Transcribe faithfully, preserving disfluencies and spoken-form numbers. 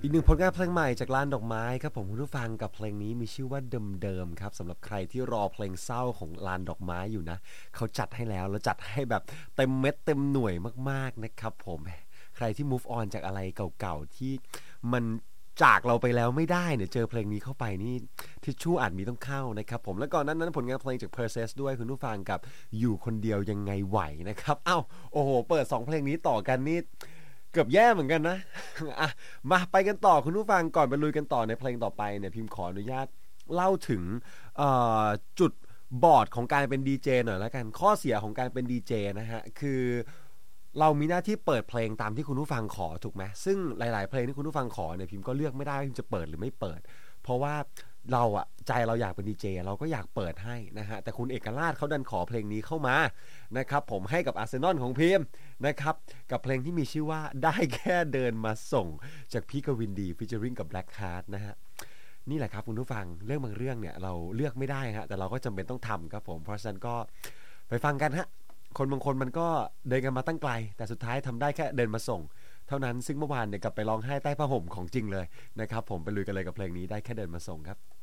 อีกหนึ่งผลงานเพลงใหม่จากลานดอกไม้ครับผมคุณผู้ฟังกับเพลงนี้มีชื่อว่าเดิมๆครับสำหรับใครที่รอเพลงเศร้าของลานดอกไม้อยู่นะเขาจัดให้แล้วแล้วจัดให้แบบเต็มเม็ดเต็มหน่วยมากๆนะครับผมใครที่ move on จากอะไรเก่าๆที่มันจากเราไปแล้วไม่ได้เนี่ยเจอเพลงนี้เข้าไปนี่ทิชชู่อาจมีต้องเข้านะครับผมแล้วก่อนนั้นนั้นผลงานเพลงจาก Perses ด้วยคุณผู้ฟังกับอยู่คนเดียวยังไงไหวนะครับเอ้าโอ้โหเปิดสองเพลงนี้ต่อกันนี่เกือบแย่เหมือนกันนะอ่ะมาไปกันต่อคุณผู้ฟังก่อนไปลุยกันต่อในเพลงต่อไปเนี่ยพิมพ์ขออนุญาตเล่าถึงจุดบอดของการเป็นดีเจหน่อยแล้วกันข้อเสียของการเป็นดีเจนะฮะคือเรามีหน้าที่เปิดเพลงตามที่คุณผู้ฟังขอถูกไหมซึ่งหลายๆเพลงที่คุณผู้ฟังขอเนี่ยพิมพ์ก็เลือกไม่ได้ว่าพิมพ์จะเปิดหรือไม่เปิดเพราะว่าเราอะใจเราอยากเป็นดีเจเราก็อยากเปิดให้นะฮะแต่คุณเอกราชเขาดันขอเพลงนี้เข้ามานะครับผมให้กับอาร์เซนอลของพิมพ์นะครับกับเพลงที่มีชื่อว่าได้แค่เดินมาส่งจากพี่กวินดีฟิชเจอริงกับแบล็คฮาร์ทนะฮะนี่แหละครับคุณผู้ฟังเรื่องบางเรื่องเนี่ยเราเลือกไม่ได้ฮะแต่เราก็จำเป็นต้องทำครับผมเพราะฉะนั้นก็ไปฟังกันฮะคนบางคนมันก็เดินกันมาตั้งไกลแต่สุดท้ายทำได้แค่เดินมาส่งเท่านั้นซึ่งเมื่อวานเนี่ยกลับไปร้องไห้ใต้ผ้าห่มของจริงเลยนะครับผมไปลุยกันเลยกับเพลงนี้ได้แค่เดินมาส่งครับ